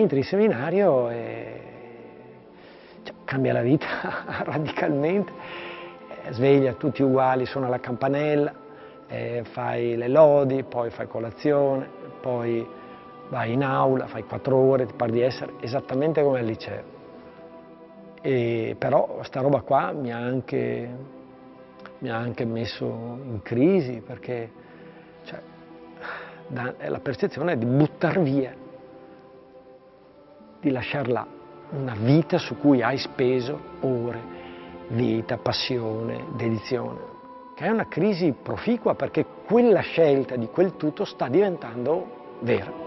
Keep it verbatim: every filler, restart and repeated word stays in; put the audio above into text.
entri in seminario e cioè, cambia la vita radicalmente, eh, sveglia tutti uguali, suona la campanella, eh, fai le lodi, poi fai colazione, poi vai in aula, fai quattro ore, ti pare di essere esattamente come al liceo. E però sta roba qua mi ha anche, mi ha anche messo in crisi, perché cioè, da, la percezione è di buttar via, di lasciar là una vita su cui hai speso ore, vita, passione, dedizione, che è una crisi proficua perché quella scelta di quel tutto sta diventando vera.